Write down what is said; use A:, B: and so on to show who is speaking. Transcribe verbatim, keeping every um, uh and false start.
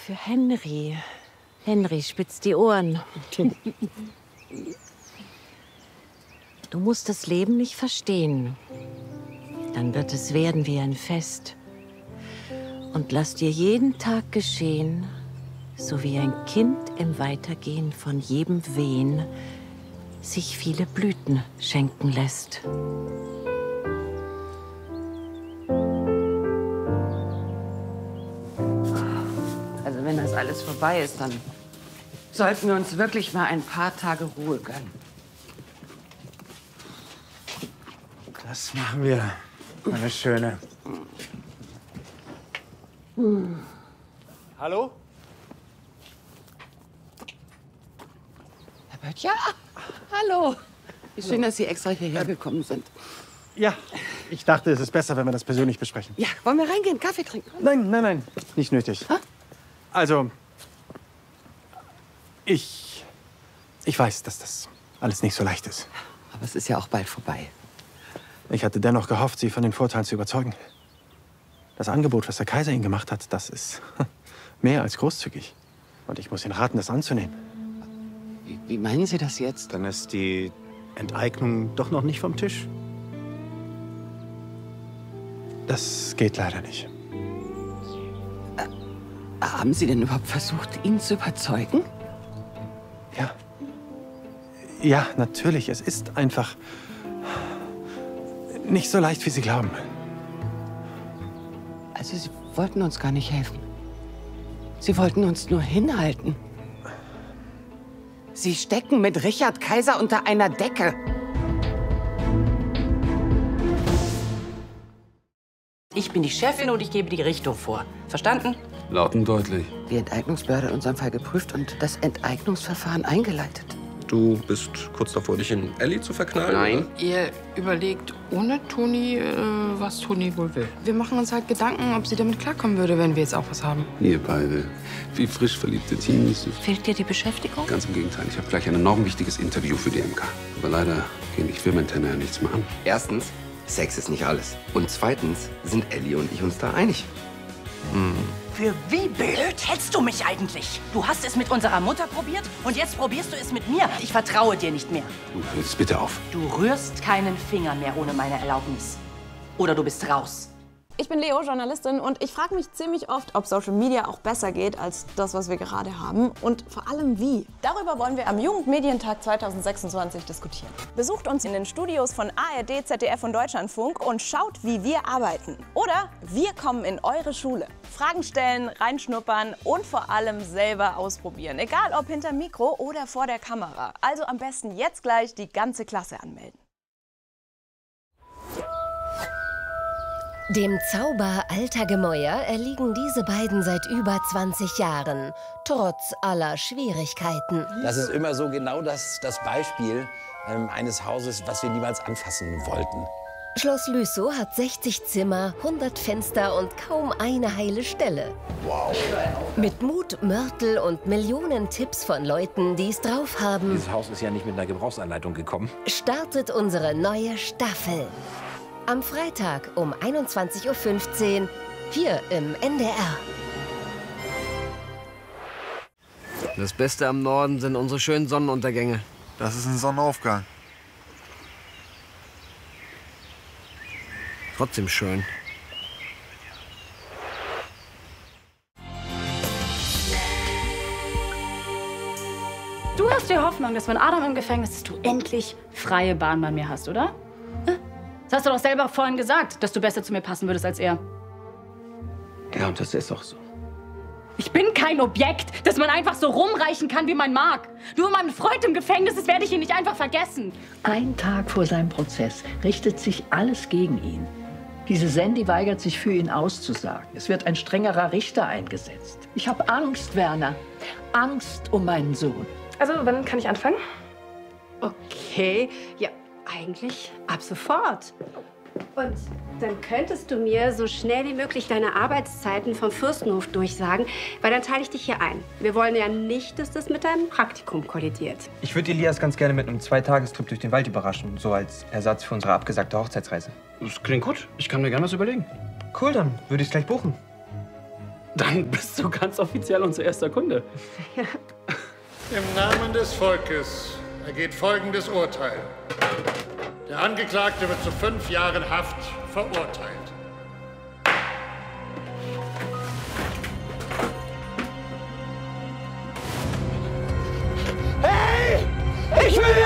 A: Für Henry. Henry, spitz die Ohren. Du musst das Leben nicht verstehen. Dann wird es werden wie ein Fest. Und lass dir jeden Tag geschehen, so wie ein Kind im Weitergehen von jedem Wehen sich viele Blüten schenken lässt.
B: Also wenn das alles vorbei ist, dann sollten wir uns wirklich mal ein paar Tage Ruhe gönnen.
C: Das machen wir, meine Schöne.
B: Hm.
C: Hallo?
B: Herr Böttcher? Hallo. Wie schön, dass Sie extra hierher gekommen sind.
C: Ja, ich dachte, es ist besser, wenn wir das persönlich besprechen.
B: Ja, wollen wir reingehen, Kaffee trinken?
C: Nein, nein, nein, nicht nötig.
B: Hä?
C: Also, ich, ich weiß, dass das alles nicht so leicht ist.
B: Aber es ist ja auch bald vorbei.
C: Ich hatte dennoch gehofft, Sie von den Vorteilen zu überzeugen. Das Angebot, was der Kaiser Ihnen gemacht hat, das ist mehr als großzügig. Und ich muss Ihnen raten, das anzunehmen.
B: Wie, wie meinen Sie das jetzt?
C: Dann ist die Enteignung doch noch nicht vom Tisch. Das geht leider nicht.
B: Äh, haben Sie denn überhaupt versucht, ihn zu überzeugen?
C: Ja. Ja, natürlich. Es ist einfach nicht so leicht, wie Sie glauben.
B: Also Sie wollten uns gar nicht helfen. Sie wollten uns nur hinhalten. Sie stecken mit Richard Kaiser unter einer Decke. Ich bin die Chefin und ich gebe die Richtung vor. Verstanden?
D: Laut und deutlich.
B: Die Enteignungsbehörde hat unseren Fall geprüft und das Enteignungsverfahren eingeleitet.
D: Du bist kurz davor, dich in Ellie zu verknallen?
E: Nein. Ihr überlegt ohne Toni, äh, was Toni wohl will. Wir machen uns halt Gedanken, ob sie damit klarkommen würde, wenn wir jetzt auch was haben.
D: Ihr beide, wie frisch verliebte Teenies.
A: Fehlt dir die Beschäftigung?
D: Ganz im Gegenteil, ich habe gleich ein enorm wichtiges Interview für die M K. Aber leider gehen die Firmeninterne ja nichts mehr an.
F: Erstens, Sex ist nicht alles. Und zweitens sind Ellie und ich uns da einig.
D: Hm.
G: Für wie blöd hältst du mich eigentlich? Du hast es mit unserer Mutter probiert und jetzt probierst du es mit mir. Ich vertraue dir nicht mehr.
D: Du, hör jetzt bitte auf.
G: Du rührst keinen Finger mehr ohne meine Erlaubnis. Oder du bist raus.
H: Ich bin Leo, Journalistin, und ich frage mich ziemlich oft, ob Social Media auch besser geht als das, was wir gerade haben, und vor allem wie. Darüber wollen wir am Jugendmedientag zweitausendsechsundzwanzig diskutieren. Besucht uns in den Studios von A R D, Z D F und Deutschlandfunk und schaut, wie wir arbeiten. Oder wir kommen in eure Schule. Fragen stellen, reinschnuppern und vor allem selber ausprobieren. Egal ob hinter Mikro oder vor der Kamera. Also am besten jetzt gleich die ganze Klasse anmelden.
I: Dem Zauber alter Gemäuer erliegen diese beiden seit über zwanzig Jahren, trotz aller Schwierigkeiten.
J: Das ist immer so genau das, das Beispiel ähm, eines Hauses, was wir niemals anfassen wollten.
I: Schloss Lüssow hat sechzig Zimmer, hundert Fenster und kaum eine heile Stelle.
J: Wow.
I: Mit Mut, Mörtel und Millionen Tipps von Leuten, die es drauf haben,
J: Dieses Haus ist ja nicht mit einer Gebrauchsanleitung gekommen.
I: startet unsere neue Staffel. Am Freitag um einundzwanzig Uhr fünfzehn hier im N D R.
K: Das Beste am Norden sind unsere schönen Sonnenuntergänge.
L: Das ist ein Sonnenaufgang.
K: Trotzdem schön.
M: Du hast die Hoffnung, dass wenn Adam im Gefängnis ist, du endlich freie Bahn bei mir hast, oder? Das hast du doch selber vorhin gesagt, dass du besser zu mir passen würdest als er.
F: Ja, und das ist auch so.
M: Ich bin kein Objekt, das man einfach so rumreichen kann, wie man mag. Nur weil mein Freund im Gefängnis ist, werde ich ihn nicht einfach vergessen.
N: Ein Tag vor seinem Prozess richtet sich alles gegen ihn. Diese Sandy weigert sich, für ihn auszusagen. Es wird ein strengerer Richter eingesetzt. Ich habe Angst, Werner. Angst um meinen Sohn.
O: Also, wann kann ich anfangen? Okay, ja, eigentlich ab sofort.
P: Und dann könntest du mir so schnell wie möglich deine Arbeitszeiten vom Fürstenhof durchsagen, weil dann teile ich dich hier ein. Wir wollen ja nicht, dass das mit deinem Praktikum kollidiert.
Q: Ich würde Elias ganz gerne mit einem Zweitagestrip durch den Wald überraschen, so als Ersatz für unsere abgesagte Hochzeitsreise.
D: Das klingt gut. Ich kann mir gerne was überlegen.
Q: Cool, dann würde ich es gleich buchen.
R: Dann bist du ganz offiziell unser erster Kunde.
S: Im Namen des Volkes ergeht folgendes Urteil. Der Angeklagte wird zu fünf Jahren Haft verurteilt.
T: Hey! Ich will